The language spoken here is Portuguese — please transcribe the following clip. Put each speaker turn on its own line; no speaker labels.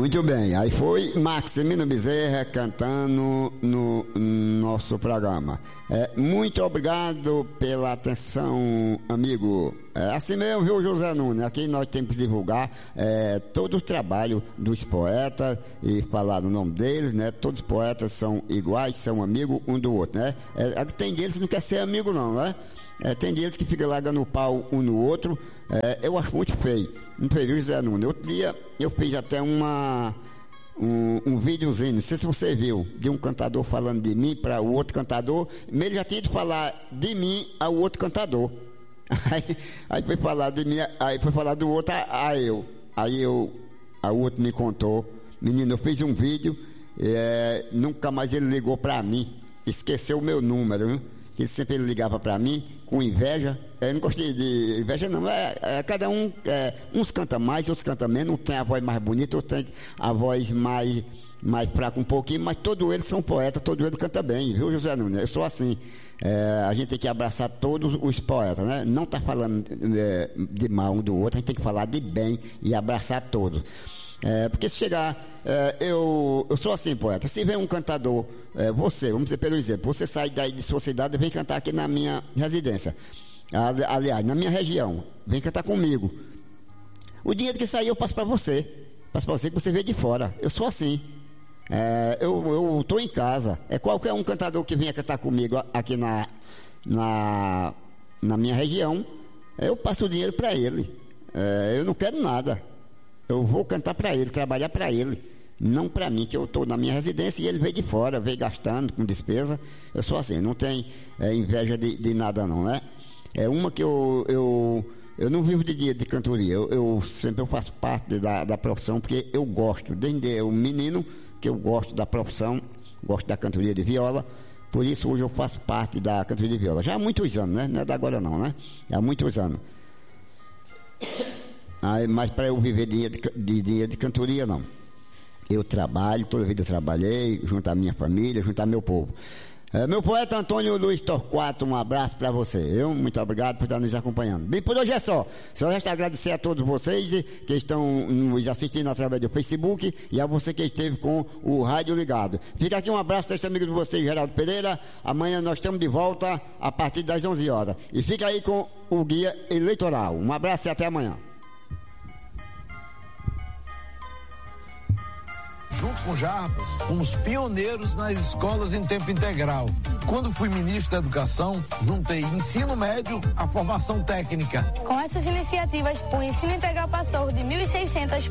Muito bem, aí foi Maximino Bezerra cantando no nosso programa. Muito obrigado pela atenção, amigo. Assim mesmo, viu, José Nunes? Aqui nós temos que divulgar todo o trabalho dos poetas e falar no nome deles, né? Todos os poetas são iguais, são amigos um do outro, né? Tem deles que não quer ser amigo não, né? Tem deles que ficam largando o pau um no outro. Eu acho muito feio. Não foi, viu, José Nunes? Outro dia eu fiz até um videozinho, não sei se você viu, de um cantador falando de mim para o outro cantador. Ele já tinha de falar de mim ao outro cantador. Aí foi falar de mim, aí foi falar do outro a eu. Aí o outro me contou, menino, eu fiz um vídeo, nunca mais ele ligou para mim, esqueceu o meu número, viu? Que sempre ele ligava para mim com inveja. Eu não gostei de inveja não, cada um, uns cantam mais, outros cantam menos, um tem a voz mais bonita, outro tem a voz mais fraca um pouquinho, mas todos eles são poetas, todos eles cantam bem, viu, José Nunes? Eu sou assim, a gente tem que abraçar todos os poetas, né? Não tá falando de mal um do outro, a gente tem que falar de bem e abraçar todos. Porque se chegar, eu sou assim, poeta, se vem um cantador, você, vamos dizer pelo exemplo, você sai daí de sua cidade e vem cantar aqui na minha residência, aliás, na minha região, vem cantar comigo. O dinheiro que sair eu passo para você que você veio de fora. Eu sou assim. Eu estou em casa. Qualquer um cantador que venha cantar comigo aqui na minha região, eu passo o dinheiro para ele. Eu não quero nada. Eu vou cantar para ele, trabalhar para ele, não para mim, que eu estou na minha residência e ele veio de fora, veio gastando com despesa. Eu sou assim, não tenho inveja de nada não, né? Uma que eu não vivo de dinheiro de cantoria, eu sempre faço parte da profissão, porque eu gosto, desde o menino que eu gosto da profissão, gosto da cantoria de viola, por isso hoje eu faço parte da cantoria de viola, já há muitos anos, né? Não é da agora não, né? Há muitos anos. Mas para eu viver de dinheiro de cantoria, não. Eu trabalho, toda a vida trabalhei, junto à minha família, junto ao meu povo. Meu poeta Antônio Luiz Torquato, um abraço para você. Muito obrigado por estar nos acompanhando. Bem, por hoje é só. Só resta agradecer a todos vocês que estão nos assistindo através do Facebook e a você que esteve com o rádio ligado. Fica aqui um abraço desse amigo de vocês, Geraldo Pereira. Amanhã nós estamos de volta a partir das 11 horas. E fica aí com o Guia Eleitoral. Um abraço e até amanhã.
Junto com Jarbas, fomos pioneiros nas escolas em tempo integral. Quando fui ministro da Educação, juntei ensino médio à formação técnica.
Com essas iniciativas, o ensino integral passou de 1.600